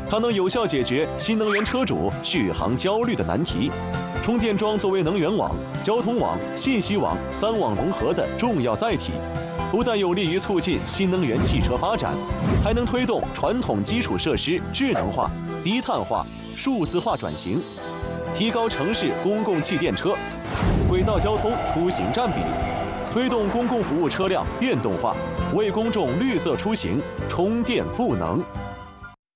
它能有效解决新能源车主续航焦虑的难题。充电桩作为能源网、交通网、信息网3网融合的重要载体，不但有利于促进新能源汽车发展，还能推动传统基础设施智能化、低碳化、数字化转型，提高城市公共汽电车、轨道交通出行占比，推动公共服务车辆电动化，为公众绿色出行充电赋能。